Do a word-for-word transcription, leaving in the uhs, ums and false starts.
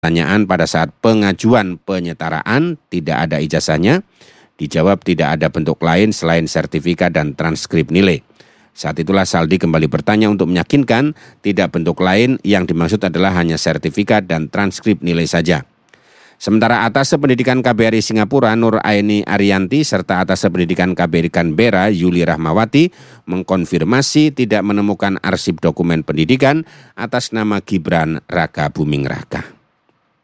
Pertanyaan pada saat pengajuan penyetaraan tidak ada ijazahnya, dijawab tidak ada bentuk lain selain sertifikat dan transkrip nilai. Saat itulah Saldi kembali bertanya untuk meyakinkan tidak bentuk lain, yang dimaksud adalah hanya sertifikat dan transkrip nilai saja. Sementara Atase Pendidikan K B R I Singapura Nur Aini Arianti serta Atase Pendidikan K B R I Canberra Yuli Rahmawati mengkonfirmasi tidak menemukan arsip dokumen pendidikan atas nama Gibran Raka Buming Raka.